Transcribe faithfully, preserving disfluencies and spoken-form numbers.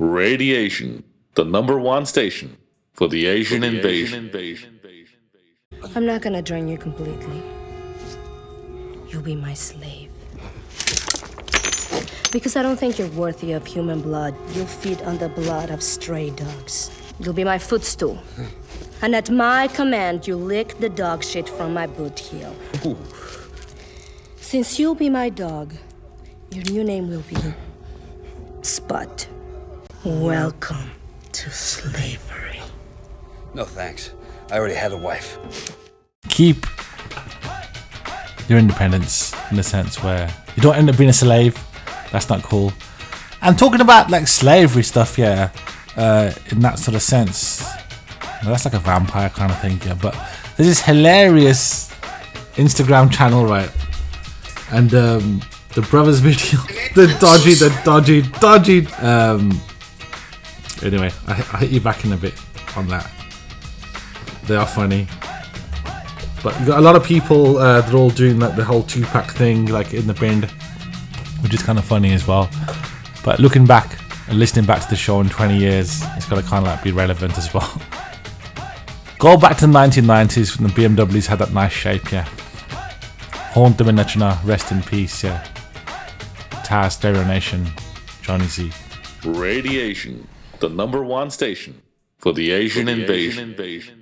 Radiation, the number one station for the Asian invasion. I'm not gonna drain you completely. You'll be my slave. Because I don't think you're worthy of human blood. You'll feed on the blood of stray dogs. You'll be my footstool. And at my command, you lick the dog shit from my boot heel. Ooh. Since you'll be my dog, your new name will be Spud. Welcome to slavery. No thanks. I already had a wife. Keep your independence in the sense where you don't end up being a slave. That's not cool. And talking about like slavery stuff, yeah, uh, in that sort of sense, well, that's like a vampire kind of thing, yeah. But there's this hilarious Instagram channel, right? And um, the brothers video, the dodgy, the dodgy, dodgy. Um, anyway, I, I'll hit you back in a bit on that. They are funny. But you got a lot of people, uh, they're all doing like the whole Tupac thing, like in the band, which is kind of funny as well. But looking back and listening back to the show in twenty years, it's got to kind of like be relevant as well. Go back to the nineteen nineties when the B M Ws had that nice shape, yeah. Haunt them in Nachina, rest in peace, yeah. Taz, Stereo Nation, Johnny Z. Radiation, the number one station for the Asian invasion.